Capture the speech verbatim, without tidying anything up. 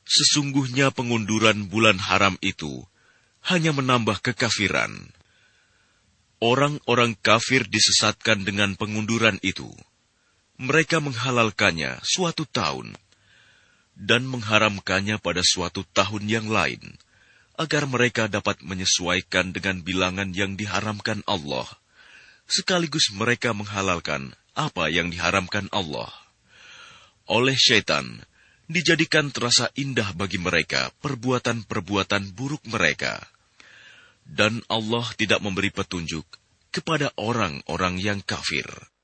Sesungguhnya pengunduran bulan haram itu hanya menambah kekafiran. Orang-orang kafir disesatkan dengan pengunduran itu. Mereka menghalalkannya suatu tahun dan mengharamkannya pada suatu tahun yang lain, agar mereka dapat menyesuaikan dengan bilangan yang diharamkan Allah, sekaligus mereka menghalalkan apa yang diharamkan Allah. Oleh syaitan, dijadikan terasa indah bagi mereka perbuatan-perbuatan buruk mereka. Dan Allah tidak memberi petunjuk kepada orang-orang yang kafir.